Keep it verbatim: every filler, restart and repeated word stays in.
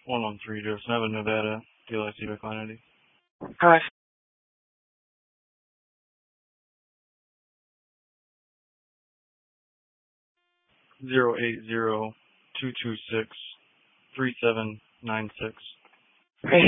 one one three, Jefferson Avenue, Nevada, D L I C by client I D. Hi. Zero eight zero two two six three seven nine six.